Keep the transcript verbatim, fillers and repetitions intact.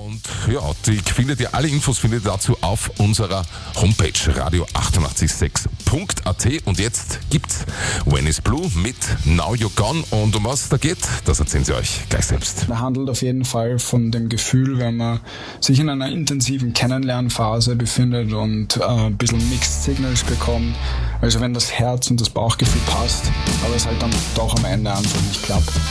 Und ja, die findet ihr, alle Infos findet ihr dazu auf unserer Homepage radio achtundachtzig Komma sechs punkt a t. Und jetzt gibt's When is Blue mit Now You're Gone. Und um was da geht, das erzählen sie euch gleich selbst. Da handelt auf jeden Fall von dem Gefühl, wenn man sich in einer intensiven Kennenlernphase befindet und äh, ein bisschen Mixed Signals bekommt. Also wenn das Herz und das Bauchgefühl passt, aber es halt dann doch am Ende einfach nicht klappt.